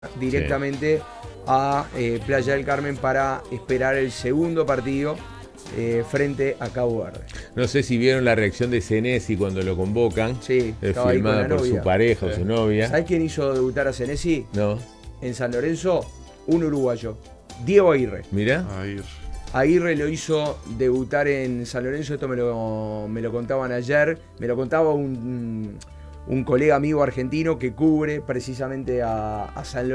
directamente a Playa del Carmen para esperar el segundo partido frente a Cabo Verde. No sé si vieron la reacción de Senesi cuando lo convocan. Sí, estaba ahí con filmada la por novia. su pareja o su novia. ¿Sabés quién hizo debutar a Senesi? No. En San Lorenzo, un uruguayo, Diego Aguirre. Mirá. Aguirre lo hizo debutar en San Lorenzo, esto me lo contaban ayer, me lo contaba un colega amigo argentino que cubre precisamente a San Lorenzo.